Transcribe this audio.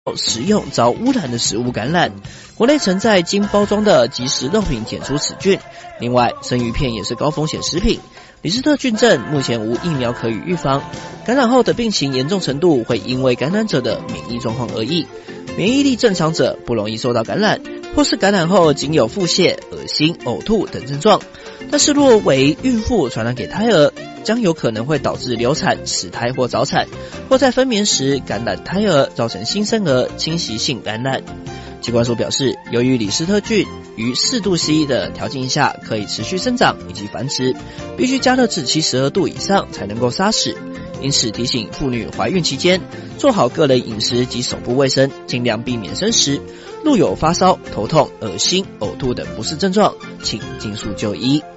食用遭污染的食物感染。国内曾在经包装的即食肉品检出此菌。另外，生鱼片也是高风险食品。李斯特菌症目前无疫苗可以预防，感染后的病情严重程度会因为感染者的免疫状况而异。免疫力正常者不容易受到感染，或是感染后仅有腹泻、恶心、呕吐等症状。但是若为孕妇传染给胎儿，将有可能会导致流产、死胎或早产，或在分娩时感染胎儿，造成新生儿侵袭性感染。疾管署表示，由于李斯特菌于4度C 的条件下可以持续生长以及繁殖，必须加热至72度以上才能够杀死。因此提醒妇女怀孕期间做好个人饮食及手部卫生，尽量避免生食。若有发烧、头痛、恶心、呕吐等不适症状，请尽速就医。